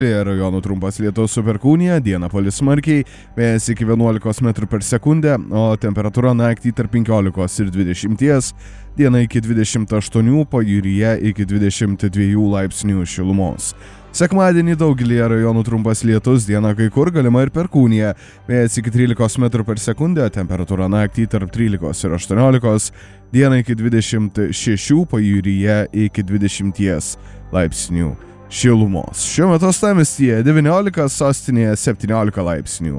Rajonų trumpas lietus su perkūnija, dieną palis smarkiai, vėjas iki 11 m/s, o temperatūra naktį tarp 15 ir 20, dieną iki 28, pajūryje iki 22 laipsnių šilumos. Sekmadienį daugelį rajonų trumpas lietus, dieną kai kur galima ir perkūnija, vėjas iki 13 m/s, temperatūra naktį tarp 13 ir 18, dieną iki 26, pajūryje iki 20 laipsnių šilumos. Šiuo metu uostamiestyje 19, sostinėje 17 laipsnių.